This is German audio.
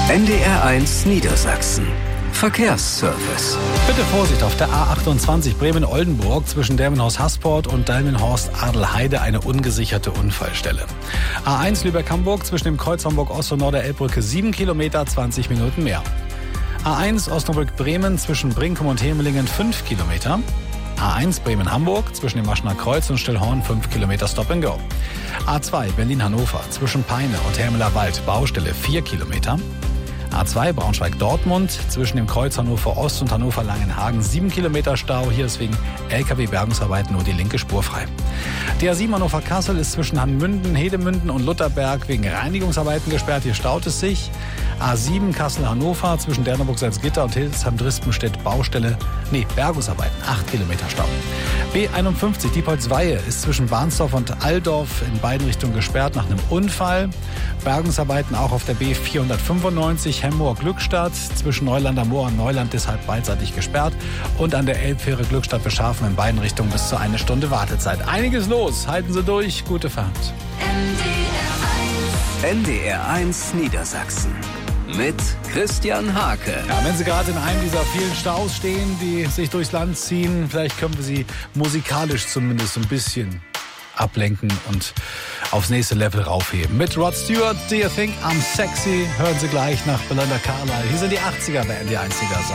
NDR1 Niedersachsen. Verkehrsservice. Bitte Vorsicht auf der A28 Bremen-Oldenburg zwischen Delmenhorst-Hasport und Delmenhorst-Adelheide eine ungesicherte Unfallstelle. A1 Lübeck-Hamburg zwischen dem Kreuz Hamburg-Ost und Norder-Elbbrücke 7 Kilometer, 20 Minuten mehr. A1 Osnabrück-Bremen zwischen Brinkum und Hemelingen 5 Kilometer. A1 Bremen-Hamburg zwischen dem Maschener Kreuz und Stillhorn 5 Kilometer Stop and Go. A2 Berlin-Hannover zwischen Peine und Hermeler Wald Baustelle 4 Kilometer. A2 Braunschweig-Dortmund zwischen dem Kreuz Hannover Ost und Hannover Langenhagen 7 Kilometer Stau. Hier ist wegen LKW-Bergungsarbeiten nur die linke Spur frei. Die A7 Hannover-Kassel ist zwischen Hanmünden, Hedemünden und Lutherberg wegen Reinigungsarbeiten gesperrt. Hier staut es sich. A7 Kassel-Hannover zwischen Derneburg-Salzgitter und Hildesheim-Drispenstedt Bergungsarbeiten 8 Kilometer Stau. B51 Diepholz-Weihe ist zwischen Bahnsdorf und Alldorf in beiden Richtungen gesperrt nach einem Unfall. Bergungsarbeiten auch auf der B495 Hemmoor-Glückstadt zwischen Neuland am Moor und Neuland deshalb beidseitig gesperrt. Und an der Elbfähre Glückstadt-Beschaffen in beiden Richtungen bis zu 1 Stunde Wartezeit. Einiges los, halten Sie durch, gute Fahrt. NDR1 Niedersachsen mit Christian Hake. Ja, wenn Sie gerade in einem dieser vielen Staus stehen, die sich durchs Land ziehen, vielleicht können wir Sie musikalisch zumindest ein bisschen ablenken und aufs nächste Level raufheben. Mit Rod Stewart, Do You Think I'm Sexy? Hören Sie gleich nach Belinda Carlisle. Hier sind die 80er bei NDR1 Niedersachsen.